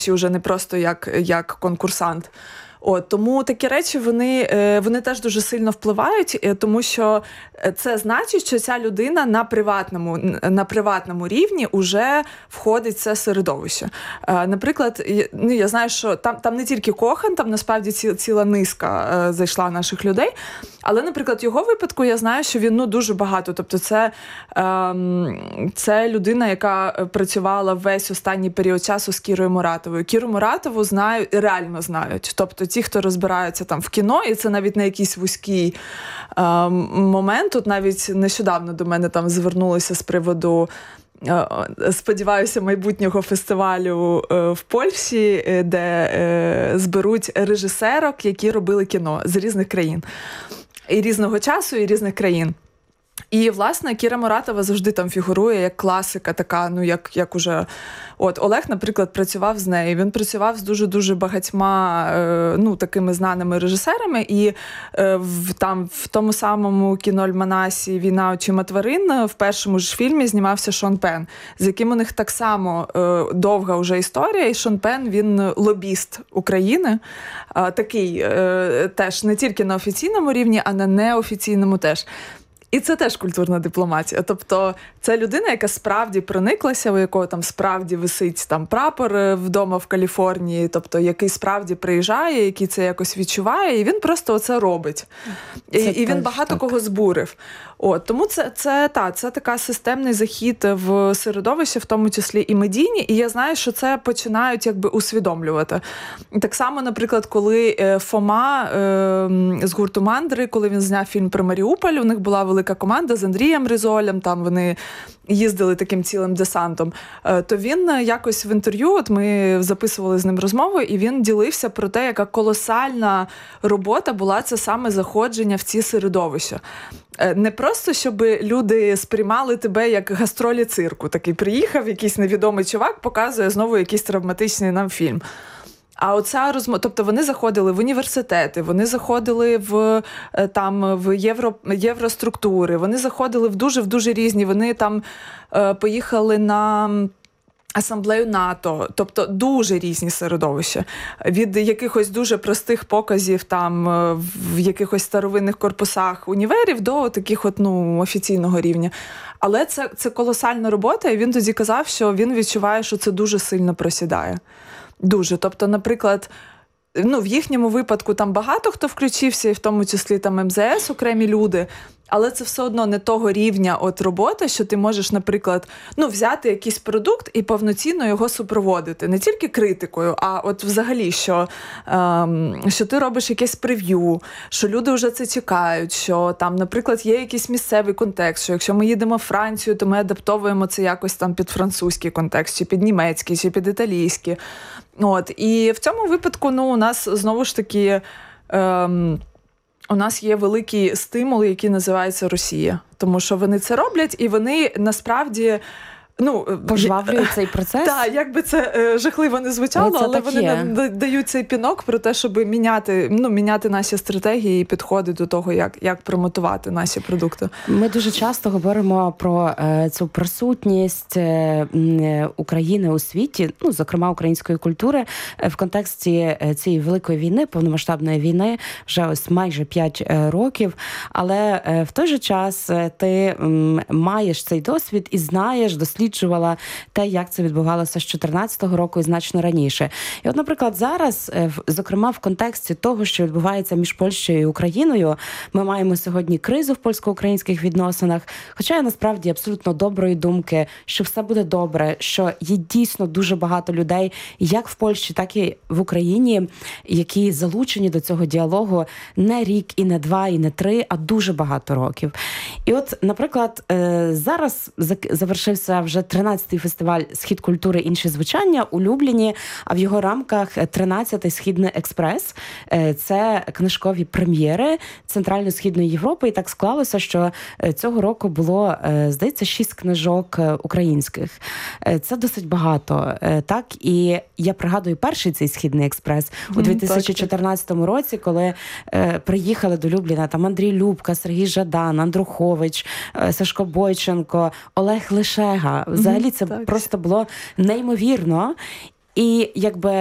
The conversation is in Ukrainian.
вже не просто як конкурсант. Тому такі речі, вони теж дуже сильно впливають, тому що це значить, що ця людина на приватному рівні вже входить в це середовище. Наприклад, я знаю, що там не тільки Кохан, там насправді ціла низка зайшла наших людей, але, наприклад, в його випадку я знаю, що він дуже багато. Тобто це людина, яка працювала весь останній період часу з Кірою Муратовою. Кіру Муратову реально знають. Тобто ті, хто розбираються там в кіно, і це навіть не якийсь вузький момент. Тут навіть нещодавно до мене там звернулися з приводу, сподіваюся, майбутнього фестивалю в Польщі, де зберуть режисерок, які робили кіно з різних країн. І різного часу, і різних країн. І, власне, Кіра Муратова завжди там фігурує як класика така, як уже... Олег, наприклад, працював з нею. Він працював з дуже-дуже багатьма, такими знаними режисерами. І в тому самому кіноальманасі «Війна очима тварин» в першому ж фільмі знімався Шон Пен, з яким у них так само довга вже історія. І Шон Пен, він лобіст України. Такий теж не тільки на офіційному рівні, а на неофіційному теж. І це теж культурна дипломатія. Тобто це людина, яка справді прониклася, у якого там справді висить там прапор вдома в Каліфорнії, тобто який справді приїжджає, який це якось відчуває, і він просто оце робить. І він багато кого збурив. Тому це така системний захід в середовище, в тому числі і медійні, і я знаю, що це починають усвідомлювати. Так само, наприклад, коли Фома з гурту «Мандри», коли він зняв фільм про Маріуполь, у них була велика команда з Андрієм Ризолем, там вони їздили таким цілим десантом, то він якось в інтерв'ю, ми записували з ним розмову, і він ділився про те, яка колосальна робота була це саме заходження в ці середовища. Не просто, щоб люди сприймали тебе як гастролі цирку. Такий приїхав якийсь невідомий чувак, показує знову якийсь травматичний нам фільм. А оця розмова, тобто вони заходили в університети, вони заходили в євроструктури, вони заходили в дуже різні, вони там поїхали на асамблею НАТО, тобто дуже різні середовища. Від якихось дуже простих показів там в якихось старовинних корпусах універів до таких офіційного рівня. Але це колосальна робота, і він тоді казав, що він відчуває, що це дуже сильно просідає. Дуже. Тобто, наприклад, в їхньому випадку там багато хто включився, і в тому числі там МЗС, окремі люди, але це все одно не того рівня роботи, що ти можеш, наприклад, взяти якийсь продукт і повноцінно його супроводити. Не тільки критикою, а взагалі, що ти робиш якесь прев'ю, що люди вже це чекають, що там, наприклад, є якийсь місцевий контекст, що якщо ми їдемо в Францію, то ми адаптовуємо це якось там під французький контекст, чи під німецький, чи під італійський. І в цьому випадку, у нас знову ж таки... У нас є великий стимул, який називається Росія. Тому що вони це роблять, і вони насправді... пожвавлюють цей процес? Так, як би це жахливо не звучало, але вони дають цей пінок про те, щоб міняти наші стратегії і підходи до того, як промотувати наші продукти. Ми дуже часто говоримо про цю присутність України у світі, зокрема української культури, в контексті цієї великої війни, повномасштабної війни, вже ось майже 5 років. Але в той же час ти маєш цей досвід і знаєш, досліджувала те, як це відбувалося з 2014 року і значно раніше. І наприклад, зараз, зокрема в контексті того, що відбувається між Польщею і Україною, ми маємо сьогодні кризу в польсько-українських відносинах, хоча я насправді абсолютно доброї думки, що все буде добре, що є дійсно дуже багато людей, як в Польщі, так і в Україні, які залучені до цього діалогу не рік, і не 2, і не 3, а дуже багато років. І наприклад, зараз завершився вже 13-й фестиваль «Схід культури. Інші звучання» у Любліні, а в його рамках 13-й «Східний експрес». Це книжкові прем'єри Центрально-Східної Європи. І так склалося, що цього року було, здається, 6 книжок українських. Це досить багато. Так? І я пригадую перший цей «Східний експрес» у 2014 році, коли приїхали до Любліна там Андрій Любка, Сергій Жадан, Андрухович, Сашко Бойченко, Олег Лишега. Взагалі це просто було неймовірно. І якби